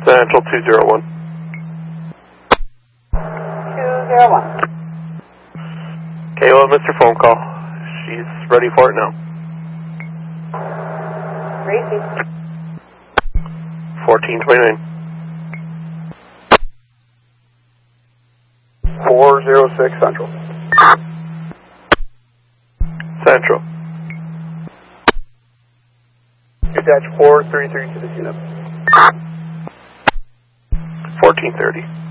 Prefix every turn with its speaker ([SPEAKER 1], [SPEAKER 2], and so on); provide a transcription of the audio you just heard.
[SPEAKER 1] Central 201.
[SPEAKER 2] 201.
[SPEAKER 1] Kayla missed her phone call. She's ready for it now.
[SPEAKER 2] Gracie.
[SPEAKER 1] 1429.
[SPEAKER 3] 406 Central.
[SPEAKER 1] Central.
[SPEAKER 3] Detach 433 to the unit.
[SPEAKER 1] 1430.